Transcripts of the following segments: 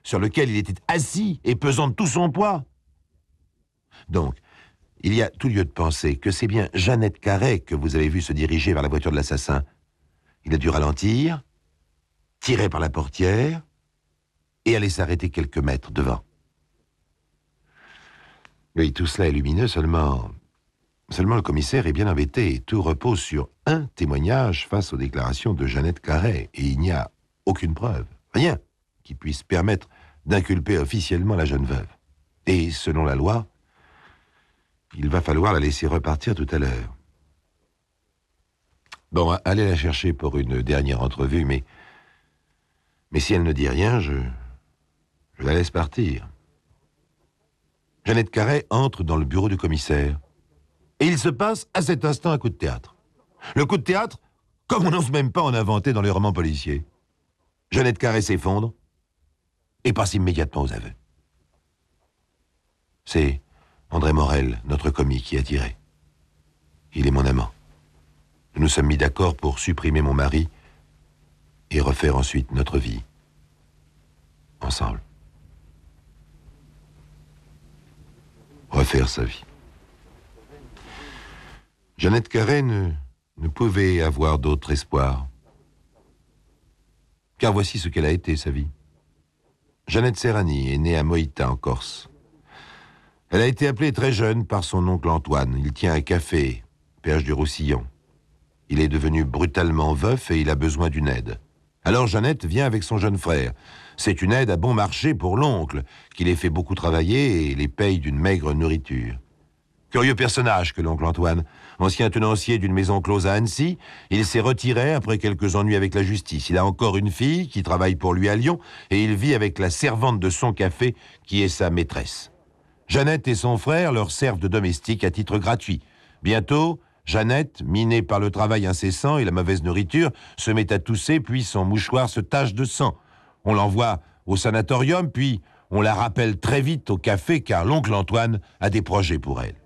sur lequel il était assis et pesant de tout son poids. Donc, il y a tout lieu de penser que c'est bien Jeannette Carré que vous avez vu se diriger vers la voiture de l'assassin. Il a dû ralentir, tirer par la portière et aller s'arrêter quelques mètres devant. Oui, tout cela est lumineux, seulement le commissaire est bien embêté et tout repose sur un témoignage face aux déclarations de Jeannette Carré et il n'y a aucune preuve, rien qui puisse permettre d'inculper officiellement la jeune veuve. Et selon la loi, il va falloir la laisser repartir tout à l'heure. Bon, allez la chercher pour une dernière entrevue, mais si elle ne dit rien, je la laisse partir. Jeannette Carré entre dans le bureau du commissaire. Et il se passe à cet instant un coup de théâtre. Le coup de théâtre, comme on n'ose même pas en inventer dans les romans policiers. Jeannette Carré s'effondre et passe immédiatement aux aveux. C'est André Morel, notre commis, qui a tiré. Il est mon amant. Nous nous sommes mis d'accord pour supprimer mon mari et refaire ensuite notre vie. Ensemble. Refaire sa vie. Jeannette Carré ne pouvait avoir d'autre espoir. Car voici ce qu'elle a été, sa vie. Jeannette Serrani est née à Moïta, en Corse. Elle a été appelée très jeune par son oncle Antoine. Il tient un café, Perche du Roussillon. Il est devenu brutalement veuf et il a besoin d'une aide. Alors Jeannette vient avec son jeune frère. C'est une aide à bon marché pour l'oncle, qui les fait beaucoup travailler et les paye d'une maigre nourriture. Curieux personnage que l'oncle Antoine. Ancien tenancier d'une maison close à Annecy, il s'est retiré après quelques ennuis avec la justice. Il a encore une fille qui travaille pour lui à Lyon et il vit avec la servante de son café qui est sa maîtresse. Jeannette et son frère leur servent de domestiques à titre gratuit. Bientôt, Jeannette, minée par le travail incessant et la mauvaise nourriture, se met à tousser, puis son mouchoir se tache de sang. On l'envoie au sanatorium, puis on la rappelle très vite au café car l'oncle Antoine a des projets pour elle.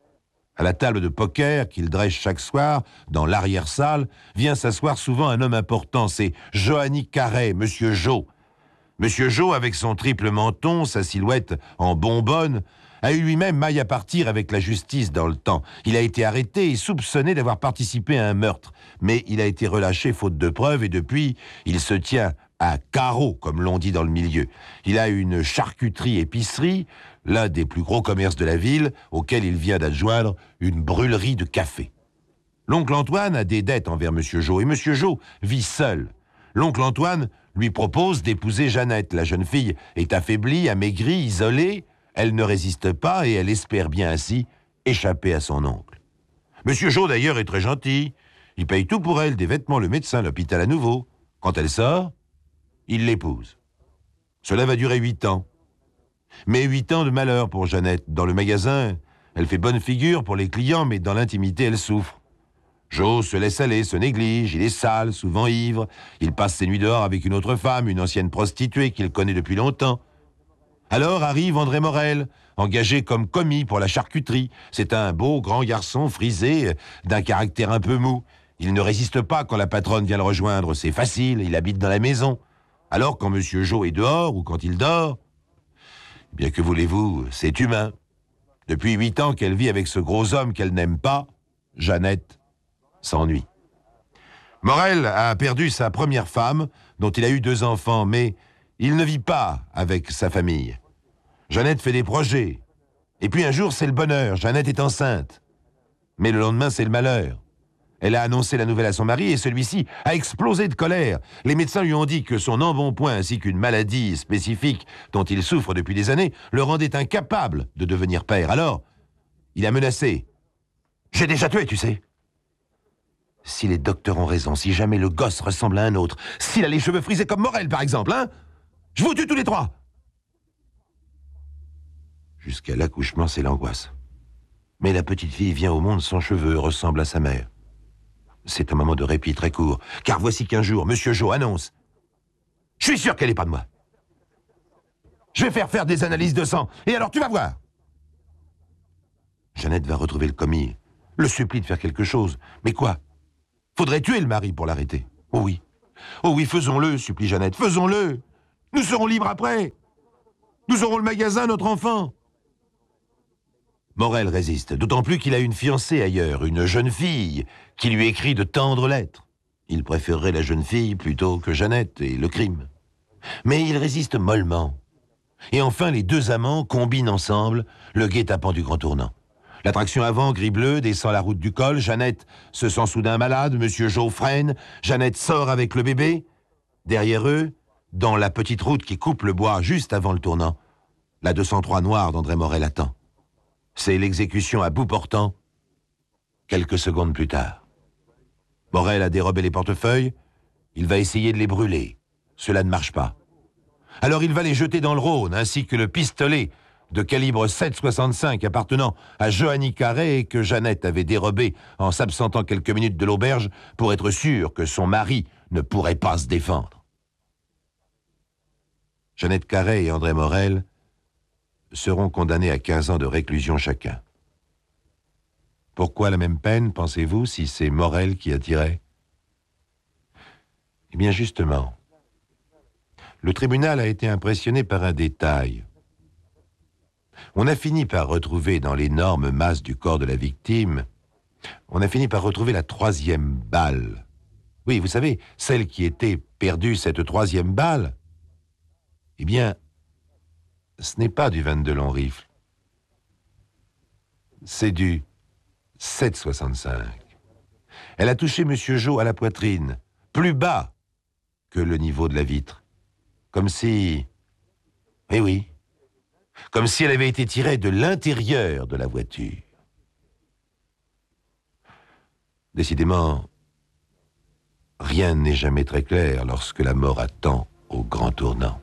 À la table de poker qu'il dresse chaque soir, dans l'arrière-salle, vient s'asseoir souvent un homme important, c'est Johanny Carré, Monsieur Jo. Monsieur Jo, avec son triple menton, sa silhouette en bonbonne, a eu lui-même maille à partir avec la justice dans le temps. Il a été arrêté et soupçonné d'avoir participé à un meurtre. Mais il a été relâché faute de preuves et depuis, il se tient à carreau, comme l'on dit dans le milieu. Il a une charcuterie-épicerie, l'un des plus gros commerces de la ville, auquel il vient d'adjoindre une brûlerie de café. L'oncle Antoine a des dettes envers Monsieur Jo et Monsieur Jo vit seul. L'oncle Antoine lui propose d'épouser Jeannette. La jeune fille est affaiblie, amaigrie, isolée. Elle ne résiste pas et elle espère bien ainsi échapper à son oncle. Monsieur Jo, d'ailleurs, est très gentil. Il paye tout pour elle, des vêtements, le médecin, l'hôpital à nouveau. Quand elle sort, il l'épouse. Cela va durer 8 ans. Mais 8 ans de malheur pour Jeannette. Dans le magasin, elle fait bonne figure pour les clients, mais dans l'intimité, elle souffre. Jo se laisse aller, se néglige, il est sale, souvent ivre. Il passe ses nuits dehors avec une autre femme, une ancienne prostituée qu'il connaît depuis longtemps. Alors arrive André Morel, engagé comme commis pour la charcuterie. C'est un beau grand garçon frisé, d'un caractère un peu mou. Il ne résiste pas quand la patronne vient le rejoindre, c'est facile, il habite dans la maison. Alors quand Monsieur Jo est dehors ou quand il dort, eh bien que voulez-vous, c'est humain. Depuis 8 ans qu'elle vit avec ce gros homme qu'elle n'aime pas, Jeannette s'ennuie. Morel a perdu sa première femme, dont il a eu 2 enfants, mais il ne vit pas avec sa famille. Jeannette fait des projets. Et puis un jour, c'est le bonheur, Jeannette est enceinte. Mais le lendemain, c'est le malheur. Elle a annoncé la nouvelle à son mari et celui-ci a explosé de colère. Les médecins lui ont dit que son embonpoint ainsi qu'une maladie spécifique dont il souffre depuis des années le rendaient incapable de devenir père. Alors, il a menacé. « J'ai déjà tué, tu sais. » Si les docteurs ont raison, si jamais le gosse ressemble à un autre, s'il a les cheveux frisés comme Morel, par exemple, hein, je vous tue tous les 3. Jusqu'à l'accouchement, c'est l'angoisse. Mais la petite fille vient au monde sans cheveux, ressemble à sa mère. C'est un moment de répit très court, car voici qu'un jour, Monsieur Jo annonce « Je suis sûr qu'elle n'est pas de moi. Je vais faire des analyses de sang, et alors tu vas voir. » Jeannette va retrouver le commis, le supplie de faire quelque chose. Mais quoi? Faudrait tuer le mari pour l'arrêter. Oh oui, faisons-le, supplie Jeannette, faisons-le. Nous serons libres après. Nous aurons le magasin, notre enfant. Morel résiste, d'autant plus qu'il a une fiancée ailleurs, une jeune fille, qui lui écrit de tendres lettres. Il préférerait la jeune fille plutôt que Jeannette et le crime. Mais il résiste mollement. Et enfin, les deux amants combinent ensemble le guet-apens du Grand Tournant. L'attraction avant, gris-bleu, descend la route du col. Jeannette se sent soudain malade. Monsieur Jo freine. Jeannette sort avec le bébé. Derrière eux, dans la petite route qui coupe le bois juste avant le tournant, la 203 noire d'André Morel attend. C'est l'exécution à bout portant, quelques secondes plus tard. Morel a dérobé les portefeuilles. Il va essayer de les brûler. Cela ne marche pas. Alors il va les jeter dans le Rhône, ainsi que le pistolet de calibre 7,65 appartenant à Johanny Carré et que Jeannette avait dérobé en s'absentant quelques minutes de l'auberge pour être sûre que son mari ne pourrait pas se défendre. Jeannette Carré et André Morel seront condamnés à 15 ans de réclusion chacun. Pourquoi la même peine, pensez-vous, si c'est Morel qui a tiré? Eh bien justement, le tribunal a été impressionné par un détail. On a fini par retrouver dans l'énorme masse du corps de la victime, on a fini par retrouver la 3e balle. Oui, vous savez, celle qui était perdue, cette 3e balle, eh bien, ce n'est pas du 22 long rifle. C'est du 7,65. Elle a touché M. Jo à la poitrine, plus bas que le niveau de la vitre. Comme si... Eh oui, comme si elle avait été tirée de l'intérieur de la voiture. Décidément, rien n'est jamais très clair lorsque la mort attend au grand tournant.